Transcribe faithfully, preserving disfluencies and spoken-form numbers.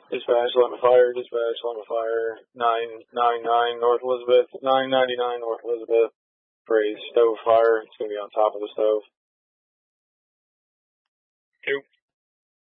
Dispatch, Lemon Fire, dispatch, Lemon Fire, nine nine nine North Elizabeth, nine ninety-nine North Elizabeth, for a stove fire. It's going to be on top of the stove. Two.